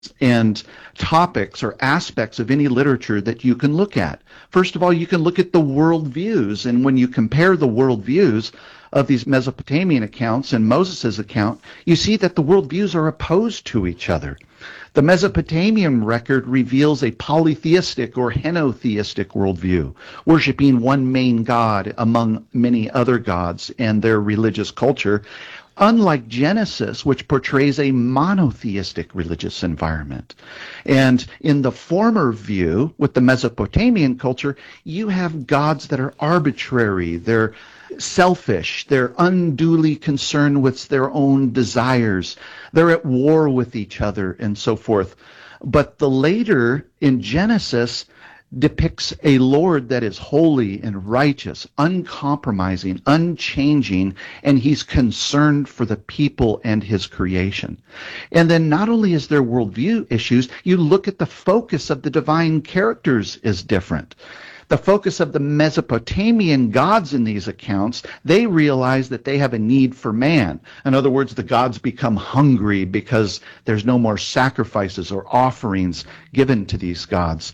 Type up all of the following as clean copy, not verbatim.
and topics or aspects of any literature that you can look at. First of all, you can look at the worldviews, and when you compare the worldviews of these Mesopotamian accounts and Moses' account, you see that the worldviews are opposed to each other. The Mesopotamian record reveals a polytheistic or henotheistic worldview, worshiping one main god among many other gods and their religious culture, unlike Genesis, which portrays a monotheistic religious environment. And in the former view, with the Mesopotamian culture, you have gods that are arbitrary, they're selfish, they're unduly concerned with their own desires, they're at war with each other, and so forth. But the later, in Genesis, depicts a Lord that is holy and righteous, uncompromising, unchanging, and he's concerned for the people and his creation. And then not only is there worldview issues, you look at the focus of the divine characters is different. The focus of the Mesopotamian gods in these accounts, they realize that they have a need for man. In other words, the gods become hungry because there's no more sacrifices or offerings given to these gods.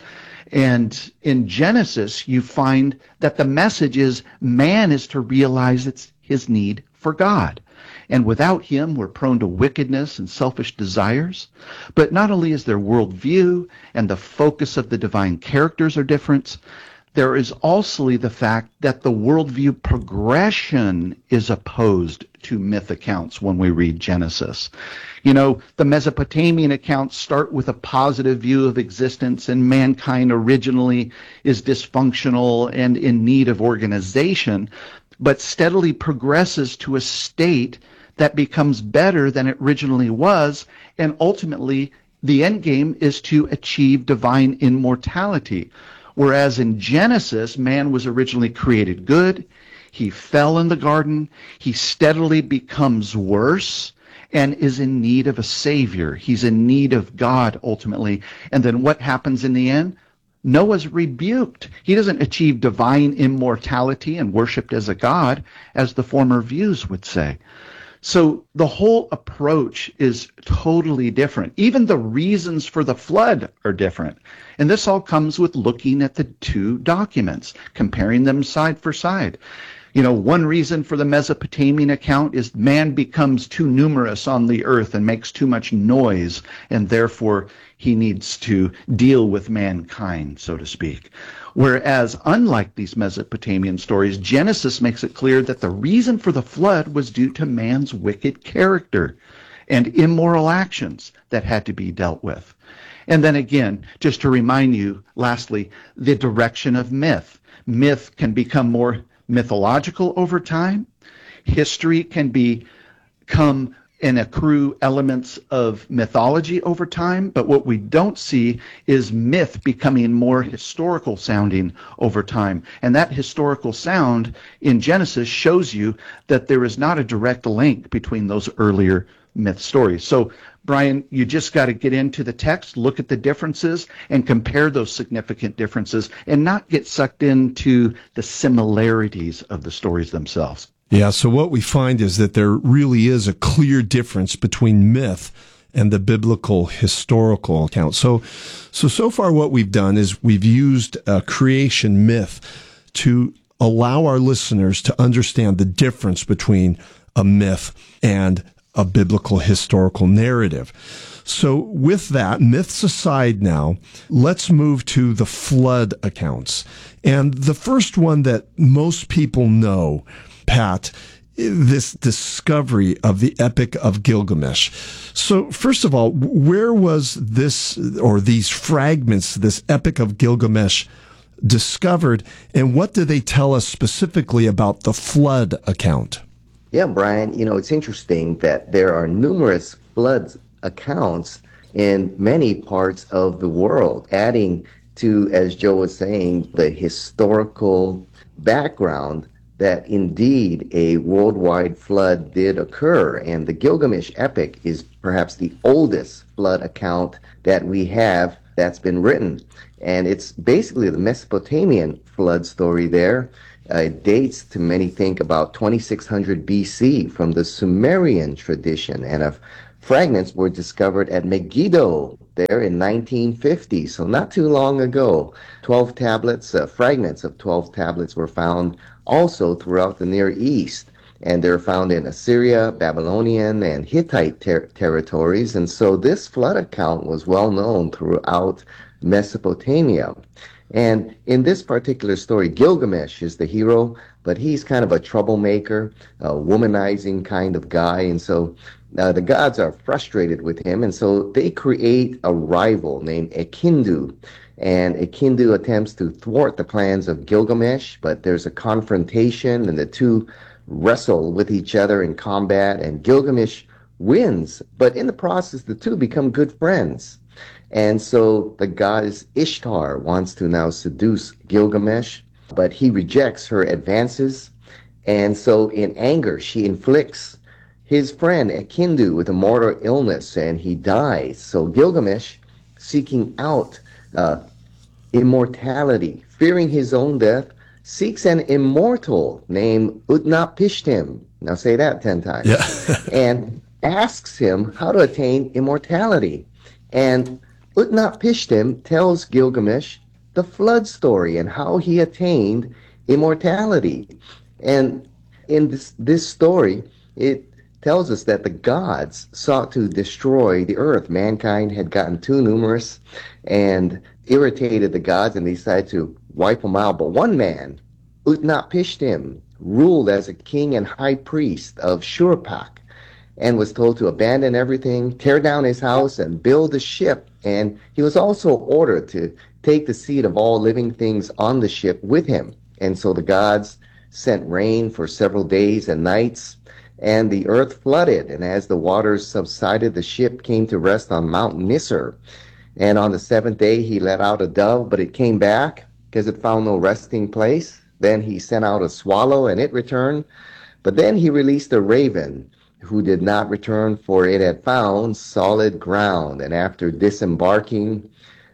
And in Genesis, you find that the message is man is to realize it's his need for God. And without him, we're prone to wickedness and selfish desires. But not only is there worldview and the focus of the divine characters are different, there is also the fact that the worldview progression is opposed to myth accounts when we read Genesis. You know, the Mesopotamian accounts start with a positive view of existence, and mankind originally is dysfunctional and in need of organization, but steadily progresses to a state that becomes better than it originally was, and ultimately the end game is to achieve divine immortality. Whereas in Genesis, man was originally created good, he fell in the garden, he steadily becomes worse, and is in need of a savior. He's in need of God ultimately. And then what happens in the end? Noah's rebuked. He doesn't achieve divine immortality and worshipped as a god, as the former views would say. So the whole approach is totally different. Even the reasons for the flood are different. And this all comes with looking at the two documents, comparing them side for side. You know, one reason for the Mesopotamian account is man becomes too numerous on the earth and makes too much noise, and therefore he needs to deal with mankind, so to speak. Whereas, unlike these Mesopotamian stories, Genesis makes it clear that the reason for the flood was due to man's wicked character and immoral actions that had to be dealt with. And then again, just to remind you, lastly, the direction of myth. Myth can become more mythological over time. History can become and accrue elements of mythology over time, but what we don't see is myth becoming more historical sounding over time. And that historical sound in Genesis shows you that there is not a direct link between those earlier myth stories. So, Brian, you just got to get into the text, look at the differences, and compare those significant differences, and not get sucked into the similarities of the stories themselves. Yeah, so what we find is that there really is a clear difference between myth and the biblical historical account. So far what we've done is we've used a creation myth to allow our listeners to understand the difference between a myth and a biblical historical narrative. So with that, myths aside now, let's move to the flood accounts. And the first one that most people know, Pat, this discovery of the Epic of Gilgamesh. So first of all, where was this or these fragments, this Epic of Gilgamesh, discovered, and what do they tell us specifically about the flood account? Yeah, Brian, it's interesting that there are numerous flood accounts in many parts of the world, adding to, as Joe was saying, the historical background that indeed a worldwide flood did occur. And the Gilgamesh epic is perhaps the oldest flood account that we have that's been written. And it's basically the Mesopotamian flood story there. It dates to, many think, about 2600 BC from the Sumerian tradition. And fragments were discovered at Megiddo there in 1950, so not too long ago. 12 tablets, fragments of 12 tablets were found also throughout the Near East. And they're found in Assyria, Babylonian, and Hittite territories. And so this flood account was well known throughout Mesopotamia. And in this particular story, Gilgamesh is the hero, but he's kind of a troublemaker, a womanizing kind of guy. And so the gods are frustrated with him. And so they create a rival named Ekindu. And Ekindu attempts to thwart the plans of Gilgamesh, but there's a confrontation, and the two wrestle with each other in combat, and Gilgamesh wins. But in the process, the two become good friends. And so the goddess Ishtar wants to now seduce Gilgamesh, but he rejects her advances. And so in anger, she inflicts his friend Ekindu with a mortal illness, and he dies. So Gilgamesh, seeking out immortality, fearing his own death, seeks an immortal named Utnapishtim. Now say that 10 times. Yeah. And asks him how to attain immortality. And Utnapishtim tells Gilgamesh the flood story and how he attained immortality. And in this story, it tells us that the gods sought to destroy the earth. Mankind had gotten too numerous and irritated the gods, and they decided to wipe them out. But one man, Utnapishtim, ruled as a king and high priest of Shurpak, and was told to abandon everything, tear down his house, and build a ship. And he was also ordered to take the seed of all living things on the ship with him. And so the gods sent rain for several days and nights, and the earth flooded. And as the waters subsided, the ship came to rest on Mount Nisr. And on the seventh day, he let out a dove, but it came back because it found no resting place. Then he sent out a swallow, and it returned. But then he released a raven, who did not return, for it had found solid ground. And after disembarking,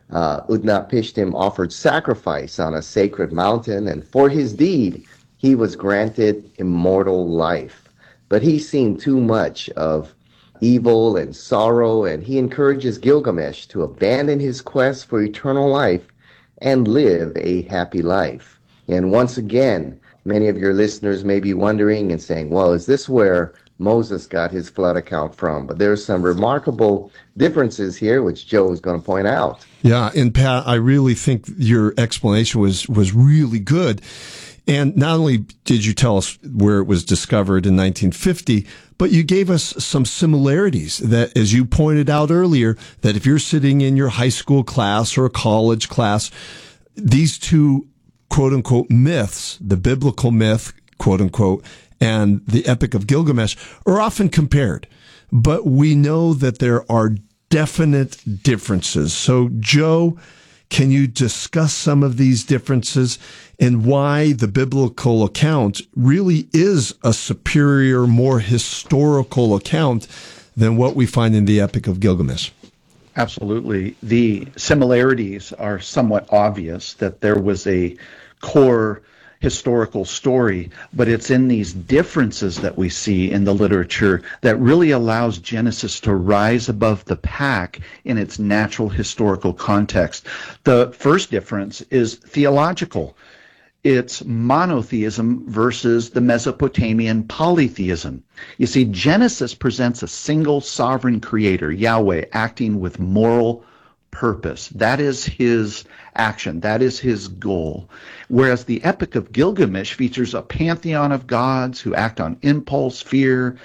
Utnapishtim offered sacrifice on a sacred mountain, and for his deed, he was granted immortal life. But he's seen too much of evil and sorrow, and he encourages Gilgamesh to abandon his quest for eternal life and live a happy life. And once again, many of your listeners may be wondering and saying, well, is this where Moses got his flood account from? But there's some remarkable differences here, which Joe is going to point out. Yeah, and Pat, I really think your explanation was really good. And not only did you tell us where it was discovered in 1950, but you gave us some similarities that, as you pointed out earlier, that if you're sitting in your high school class or a college class, these two quote unquote myths, the biblical myth, quote unquote, and the Epic of Gilgamesh are often compared. But we know that there are definite differences. So, Joe, can you discuss some of these differences and why the biblical account really is a superior, more historical account than what we find in the Epic of Gilgamesh? Absolutely. The similarities are somewhat obvious, that there was a core historical story, but it's in these differences that we see in the literature that really allows Genesis to rise above the pack in its natural historical context. The first difference is theological. It's monotheism versus the Mesopotamian polytheism. You see, Genesis presents a single sovereign creator, Yahweh, acting with moral purpose. That is his action. That is his goal. Whereas the Epic of Gilgamesh features a pantheon of gods who act on impulse, fear,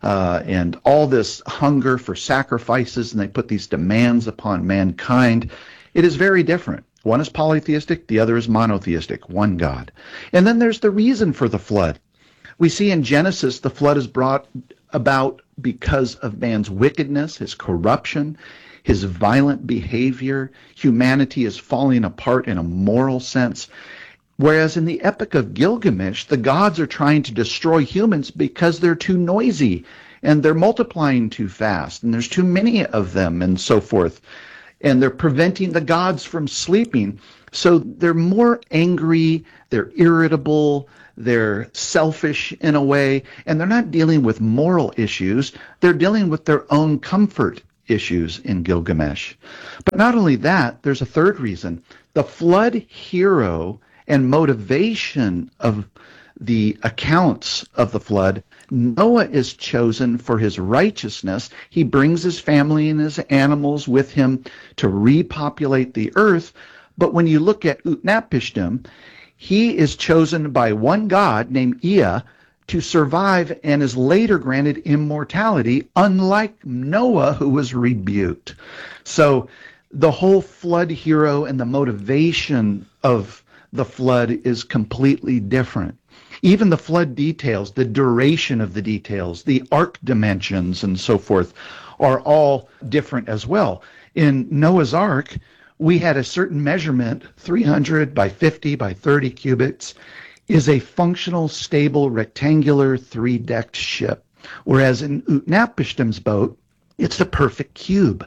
and all this hunger for sacrifices, and they put these demands upon mankind. It is very different. One is polytheistic, the other is monotheistic, one God. And then there's the reason for the flood. We see in Genesis the flood is brought about because of man's wickedness, his corruption, his violent behavior. Humanity is falling apart in a moral sense. Whereas in the Epic of Gilgamesh, the gods are trying to destroy humans because they're too noisy and they're multiplying too fast and there's too many of them and so forth. And they're preventing the gods from sleeping. So they're more angry, they're irritable, they're selfish in a way, and they're not dealing with moral issues. They're dealing with their own comfort issues in Gilgamesh. But not only that, there's a third reason. The flood hero and motivation of the accounts of the flood, Noah is chosen for his righteousness. He brings his family and his animals with him to repopulate the earth. But when you look at Utnapishtim, he is chosen by one god named Ea to survive and is later granted immortality, unlike Noah, who was rebuked. So the whole flood hero and the motivation of the flood is completely different. Even the flood details, the duration of the details, the ark dimensions and so forth are all different as well. In Noah's Ark, we had a certain measurement, 300 by 50 by 30 cubits, is a functional, stable, rectangular, three-decked ship. Whereas in Utnapishtim's boat, it's a perfect cube,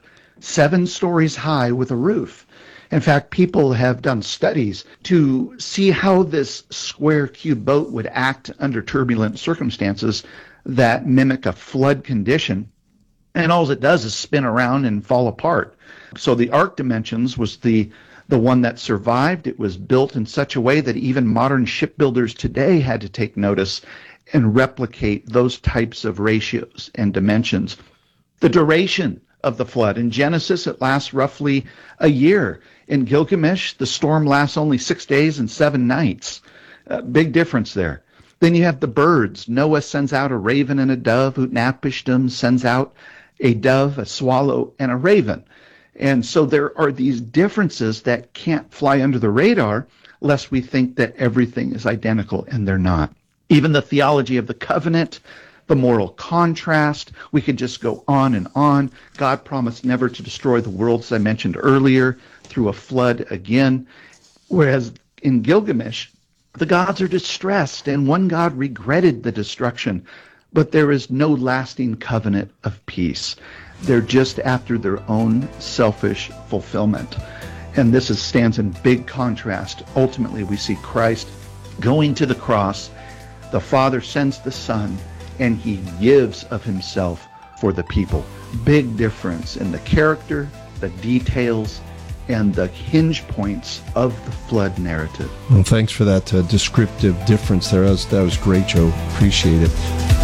7 stories high with a roof. In fact, people have done studies to see how this square cube boat would act under turbulent circumstances that mimic a flood condition. And all it does is spin around and fall apart. So the ark dimensions was the one that survived. It was built in such a way that even modern shipbuilders today had to take notice and replicate those types of ratios and dimensions. The duration of the flood. In Genesis, it lasts roughly a year. In Gilgamesh, the storm lasts only 6 days and 7 nights. Big difference there. Then you have the birds. Noah sends out a raven and a dove. Utnapishtim sends out a dove, a swallow, and a raven. And so there are these differences that can't fly under the radar lest we think that everything is identical, and they're not. Even the theology of the covenant, the moral contrast, we could just go on and on. God promised never to destroy the world, as I mentioned earlier, through a flood again. Whereas in Gilgamesh, the gods are distressed, and one god regretted the destruction, but there is no lasting covenant of peace. They're just after their own selfish fulfillment. And this stands in big contrast. Ultimately, we see Christ going to the cross. The Father sends the Son, and he gives of himself for the people. Big difference in the character, the details, and the hinge points of the flood narrative. Well, thanks for that descriptive difference there. That was great, Joe. Appreciate it.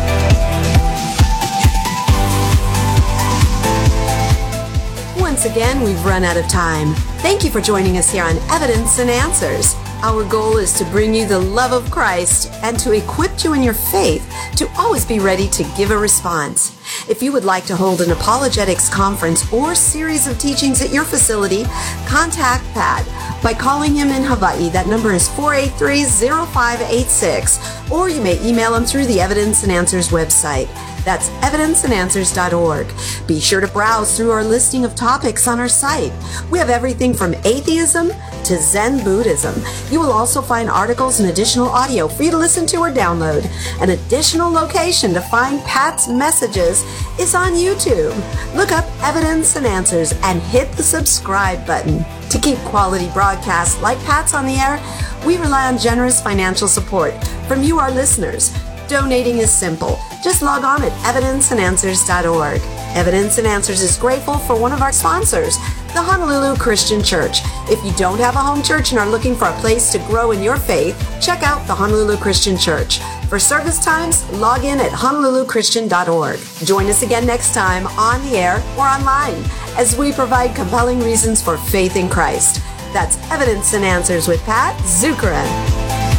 Once again, we've run out of time. Thank you for joining us here on Evidence and Answers. Our goal is to bring you the love of Christ and to equip you in your faith to always be ready to give a response. If you would like to hold an apologetics conference or series of teachings at your facility, contact Pat by calling him in Hawaii. That number is 483-0586, or you may email him through the Evidence and Answers website. That's evidenceandanswers.org. Be sure to browse through our listing of topics on our site. We have everything from atheism to Zen Buddhism. You will also find articles and additional audio for you to listen to or download. An additional location to find Pat's messages is on YouTube. Look up Evidence and Answers and hit the subscribe button. To keep quality broadcasts like Pat's on the air, we rely on generous financial support from you, our listeners. Donating is simple. Just log on at evidenceandanswers.org. Evidence and Answers is grateful for one of our sponsors, the Honolulu Christian Church. If you don't have a home church and are looking for a place to grow in your faith, check out the Honolulu Christian Church. For service times, log in at honoluluchristian.org. Join us again next time on the air or online as we provide compelling reasons for faith in Christ. That's Evidence and Answers with Pat Zukeran.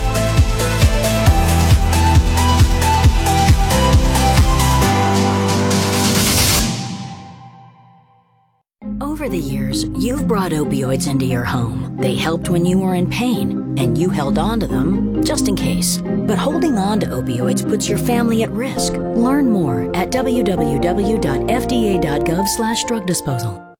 Over the years, you've brought opioids into your home. They helped when you were in pain, and you held on to them just in case. But holding on to opioids puts your family at risk. Learn more at www.fda.gov/drug disposal.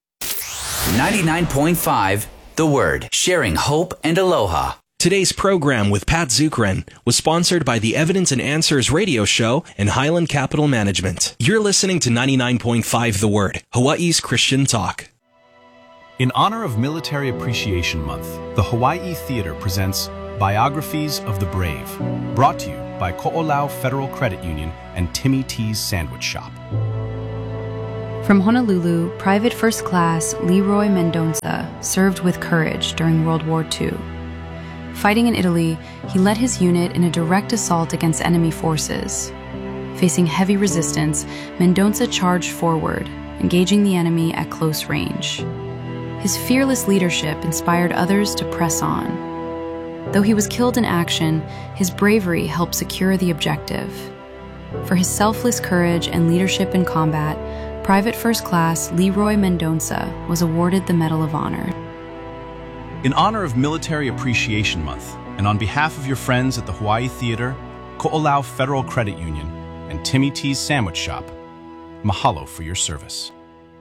99.5 The Word, sharing hope and aloha. Today's program with Pat Zukeran was sponsored by the Evidence and Answers radio show and Highland Capital Management. You're listening to 99.5 The Word, Hawaii's Christian talk. In honor of Military Appreciation Month, the Hawaii Theater presents Biographies of the Brave, brought to you by Ko'olau Federal Credit Union and Timmy T's Sandwich Shop. From Honolulu, Private First Class Leroy Mendonça served with courage during World War II. Fighting in Italy, he led his unit in a direct assault against enemy forces. Facing heavy resistance, Mendonça charged forward, engaging the enemy at close range. His fearless leadership inspired others to press on. Though he was killed in action, his bravery helped secure the objective. For his selfless courage and leadership in combat, Private First Class Leroy Mendonça was awarded the Medal of Honor. In honor of Military Appreciation Month, and on behalf of your friends at the Hawaii Theater, Ko'olau Federal Credit Union, and Timmy T's Sandwich Shop, mahalo for your service.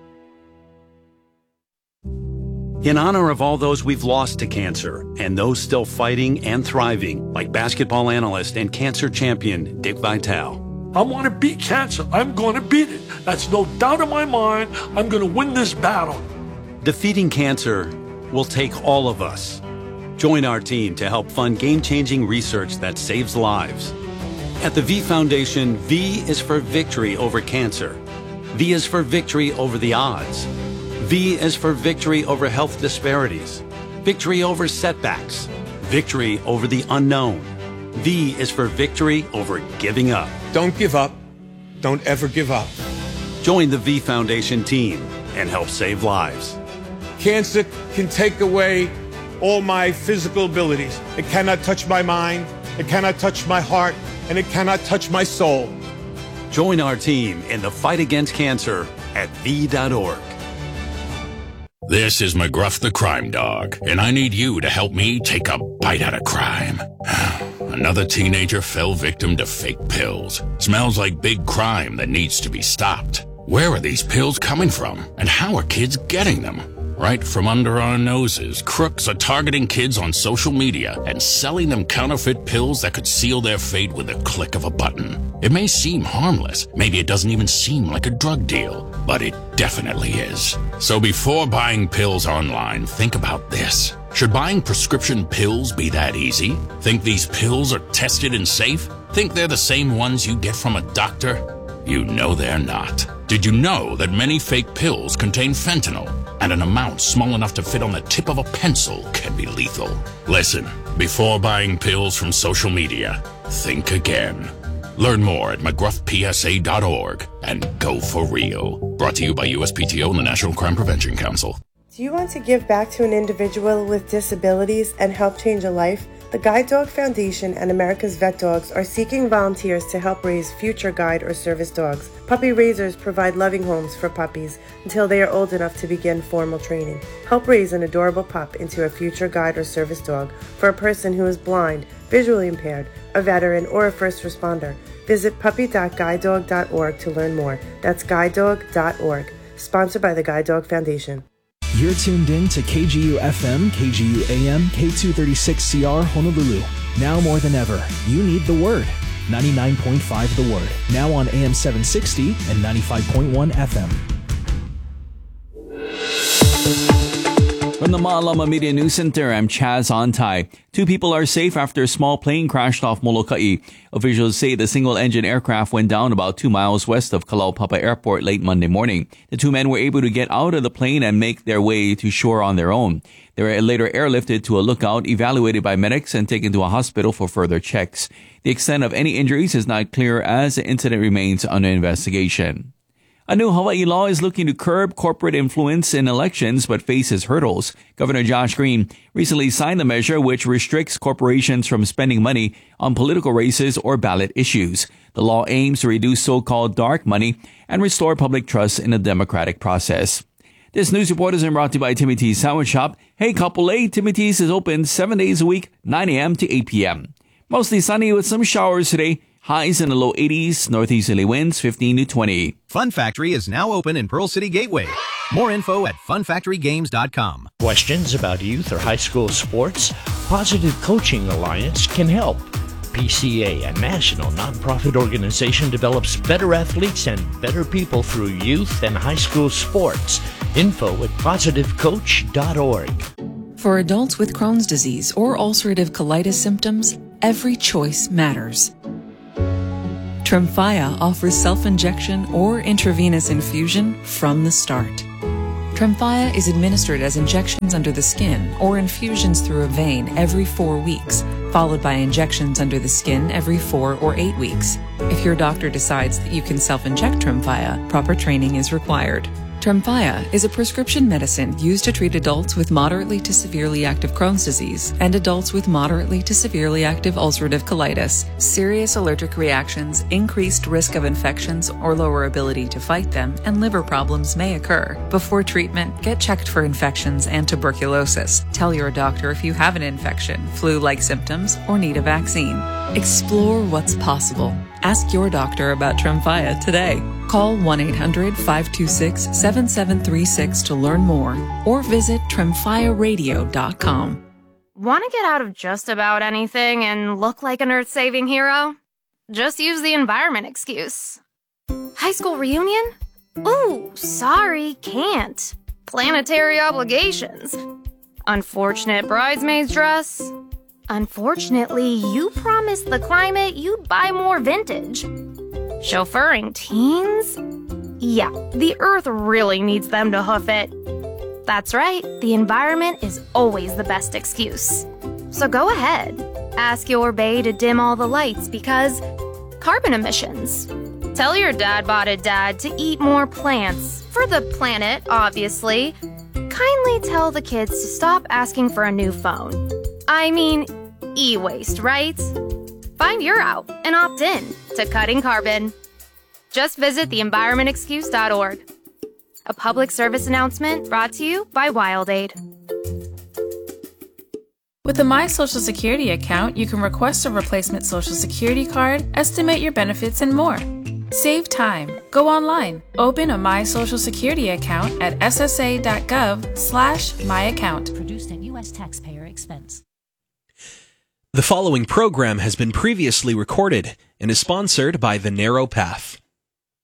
In honor of all those we've lost to cancer, and those still fighting and thriving, like basketball analyst and cancer champion Dick Vitale. I want to beat cancer. I'm going to beat it. That's no doubt in my mind. I'm going to win this battle. Defeating cancer will take all of us. Join our team to help fund game-changing research that saves lives. At the V Foundation, V is for victory over cancer. V is for victory over the odds. V is for victory over health disparities, victory over setbacks, victory over the unknown. V is for victory over giving up. Don't give up. Don't ever give up. Join the V Foundation team and help save lives. Cancer can take away all my physical abilities. It cannot touch my mind, it cannot touch my heart, and it cannot touch my soul. Join our team in the fight against cancer at V.org. This is McGruff the Crime Dog, and I need you to help me take a bite out of crime. Another teenager fell victim to fake pills. Smells like big crime that needs to be stopped. Where are these pills coming from, and how are kids getting them? Right from under our noses, crooks are targeting kids on social media and selling them counterfeit pills that could seal their fate with a click of a button. It may seem harmless, maybe it doesn't even seem like a drug deal, but it definitely is. So before buying pills online, think about this. Should buying prescription pills be that easy? Think these pills are tested and safe? Think they're the same ones you get from a doctor? You know they're not. Did you know that many fake pills contain fentanyl, and an amount small enough to fit on the tip of a pencil can be lethal? Listen, before buying pills from social media, think again. Learn more at mcgruffpsa.org and go for real. Brought to you by USPTO and the National Crime Prevention Council. Do you want to give back to an individual with disabilities and help change a life? The Guide Dog Foundation and America's Vet Dogs are seeking volunteers to help raise future guide or service dogs. Puppy raisers provide loving homes for puppies until they are old enough to begin formal training. Help raise an adorable pup into a future guide or service dog for a person who is blind, visually impaired, a veteran, or a first responder. Visit puppy.guidedog.org to learn more. That's guidedog.org. Sponsored by the Guide Dog Foundation. You're tuned in to KGU FM, KGU AM, K236CR Honolulu. Now more than ever, you need the Word. 99.5 The Word. Now on AM 760 and 95.1 FM. From the Ma'alama Media News Center, I'm Chaz Antai. 2 people are safe after a small plane crashed off Molokai. Officials say the single-engine aircraft went down about 2 miles west of Kalaupapa Airport late Monday morning. The 2 men were able to get out of the plane and make their way to shore on their own. They were later airlifted to a lookout, evaluated by medics, and taken to a hospital for further checks. The extent of any injuries is not clear as the incident remains under investigation. A new Hawaii law is looking to curb corporate influence in elections but faces hurdles. Governor Josh Green recently signed the measure which restricts corporations from spending money on political races or ballot issues. The law aims to reduce so-called dark money and restore public trust in the democratic process. This news report is brought to you by Timmy T's Sandwich Shop. Hey, couple A, Timmy T's is open 7 days a week, 9 a.m. to 8 p.m. Mostly sunny with some showers today. Highs in the low 80s, northeasterly winds 15 to 20. Fun Factory is now open in Pearl City Gateway. More info at funfactorygames.com. Questions about youth or high school sports? Positive Coaching Alliance can help. PCA, a national nonprofit organization, develops better athletes and better people through youth and high school sports. Info at positivecoach.org. For adults with Crohn's disease or ulcerative colitis symptoms, every choice matters. Tremfya offers self-injection or intravenous infusion from the start. Tremfya is administered as injections under the skin or infusions through a vein every 4 weeks, followed by injections under the skin every 4 or 8 weeks. If your doctor decides that you can self-inject Tremfya, proper training is required. Tremfya is a prescription medicine used to treat adults with moderately to severely active Crohn's disease and adults with moderately to severely active ulcerative colitis. Serious allergic reactions, increased risk of infections or lower ability to fight them, and liver problems may occur. Before treatment, get checked for infections and tuberculosis. Tell your doctor if you have an infection, flu-like symptoms, or need a vaccine. Explore what's possible. Ask your doctor about Tremfya today. Call 1-800-526-7736 to learn more or visit tremfyaradio.com. Want to get out of just about anything and look like an earth-saving hero? Just use the environment excuse. High school reunion? Ooh, sorry, can't. Planetary obligations. Unfortunate bridesmaid's dress. Unfortunately, you promised the climate you'd buy more vintage. Chauffeuring teens? Yeah, the earth really needs them to hoof it. That's right, the environment is always the best excuse. So go ahead, ask your bae to dim all the lights because carbon emissions. Tell your dad-botted dad to eat more plants, for the planet, obviously. Kindly tell the kids to stop asking for a new phone. I mean, e-waste, right? Find your out and opt in to cutting carbon. Just visit theenvironmentexcuse.org. A public service announcement brought to you by WildAid. With the My Social Security account, you can request a replacement Social Security card, estimate your benefits, and more. Save time. Go online. Open a My Social Security account at ssa.gov/myaccount. Produced at U.S. taxpayer expense. The following program has been previously recorded and is sponsored by The Narrow Path.